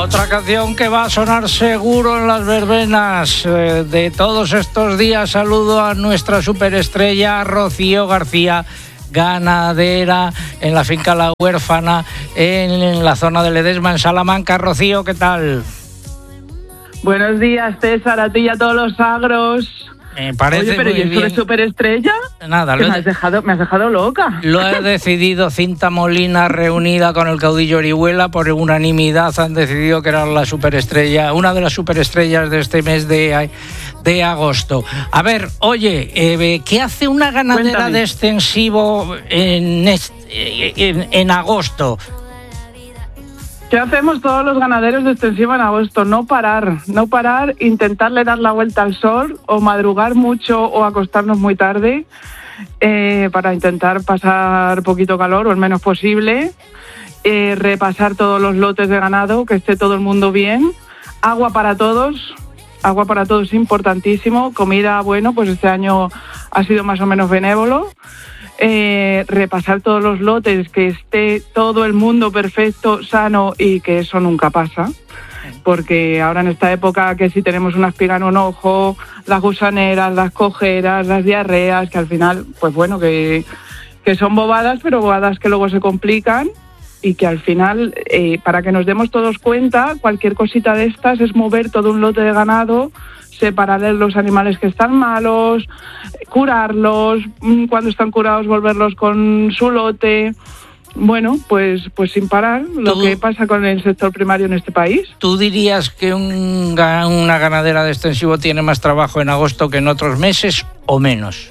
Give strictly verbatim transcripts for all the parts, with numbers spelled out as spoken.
Otra canción que va a sonar seguro en las verbenas eh, de todos estos días. Saludo a nuestra superestrella Rocío García, ganadera en la finca La Huérfana, en, en la zona de Ledesma, en Salamanca. Rocío, ¿qué tal? Buenos días, César, a ti y a todos los agros. Me parece. Oye, pero muy ¿y esto bien. de superestrella? Nada, Que lo me, he, has dejado, me has dejado loca. lo he decidido Cinta Molina, reunida con el caudillo Orihuela, por unanimidad han decidido que era la superestrella, una de las superestrellas de este mes de, de agosto. A ver, oye, eh, ¿qué hace una ganadera Cuéntame. de extensivo en, este, en, en agosto? ¿Qué hacemos todos los ganaderos de extensiva en agosto? No parar, no parar, intentarle dar la vuelta al sol o madrugar mucho o acostarnos muy tarde eh, para intentar pasar poquito calor o el menos posible, eh, repasar todos los lotes de ganado, que esté todo el mundo bien, agua para todos, agua para todos es importantísimo, comida, bueno, pues este año ha sido más o menos benévolo. Eh, repasar todos los lotes, que esté todo el mundo perfecto, sano, y que eso nunca pasa, porque ahora en esta época que si tenemos una espiga en un ojo, las gusaneras, las cojeras, las diarreas, que al final, pues bueno, que, que son bobadas, pero bobadas que luego se complican y que al final, eh, para que nos demos todos cuenta, cualquier cosita de estas es mover todo un lote de ganado, separar los animales que están malos, curarlos, cuando están curados volverlos con su lote. Bueno, pues pues sin parar, lo ¿Tú? que pasa con el sector primario en este país. ¿Tú dirías que un, una ganadera de extensivo tiene más trabajo en agosto que en otros meses o menos?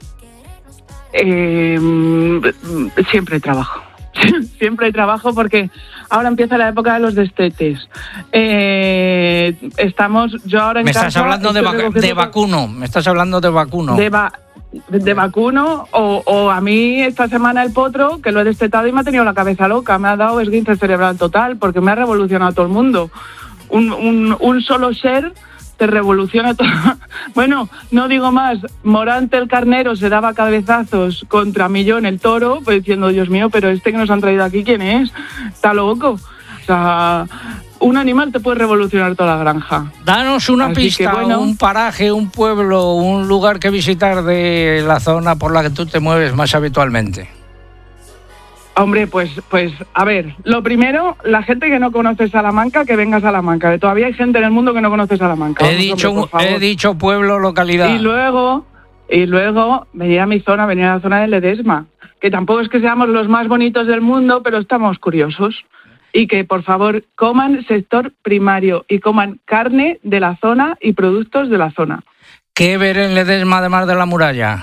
Eh, siempre hay trabajo. Siempre hay trabajo porque ahora empieza la época de los destetes. Eh, estamos, yo ahora en Me casa estás hablando de, estoy vac- de recogiendo- vacuno, me estás hablando de vacuno. De, va- de vacuno o, o a mí esta semana el potro, que lo he destetado y me ha tenido la cabeza loca, me ha dado esguince cerebral total porque me ha revolucionado todo el mundo. Un, un, un solo ser te revoluciona todo. Bueno, no digo más, Morante el carnero se daba cabezazos contra Millón el toro, pues diciendo, Dios mío, pero este que nos han traído aquí, ¿quién es? Está loco. O sea, un animal te puede revolucionar toda la granja. Danos una Así pista, que, bueno. un paraje, un pueblo, un lugar que visitar de la zona por la que tú te mueves más habitualmente. Hombre, pues, pues, a ver, lo primero, la gente que no conoce Salamanca, que venga a Salamanca. Que todavía hay gente en el mundo que no conoce Salamanca. He Vamos, dicho, hombre, por favor. he dicho pueblo, localidad. Y luego, y luego venir a mi zona, venir a la zona de Ledesma, que tampoco es que seamos los más bonitos del mundo, pero estamos curiosos. Y que, por favor, coman sector primario y coman carne de la zona y productos de la zona. ¿Qué ver en Ledesma además de la muralla?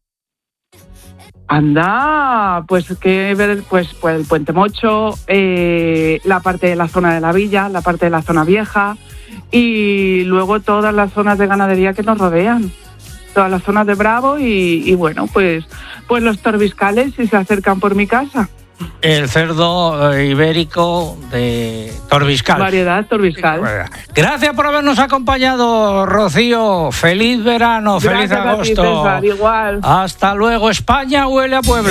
Anda, pues que ver, pues, pues el Puente Mocho, eh, la parte de la zona de la villa, la parte de la zona vieja y luego todas las zonas de ganadería que nos rodean, todas las zonas de Bravo y, y bueno, pues, pues los torbiscales si se acercan por mi casa. El cerdo eh, ibérico de Torbiscal. Variedad torbiscal. Gracias por habernos acompañado, Rocío. Feliz verano, feliz Gracias a ti, agosto. César, igual. Hasta luego. España huele a pueblo.